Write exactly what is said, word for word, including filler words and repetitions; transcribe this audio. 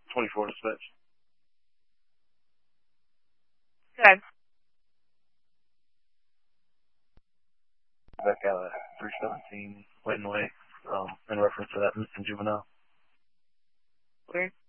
twenty-four to switch. Good. Back out at three seventeen, wait and wait, um, in reference to that missing juvenile. Weird.